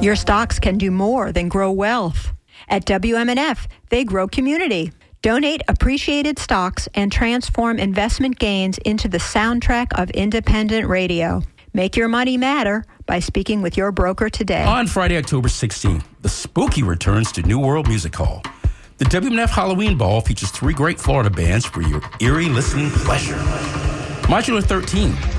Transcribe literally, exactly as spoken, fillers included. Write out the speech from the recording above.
Your stocks can do more than grow wealth. At W M N F, they grow community. Donate appreciated stocks and transform investment gains into the soundtrack of independent radio. Make your money matter by speaking with your broker today. On Friday, October sixteenth, the Spooky returns to New World Music Hall. The W M N F Halloween Ball features three great Florida bands for your eerie listening pleasure. Modular thirteen,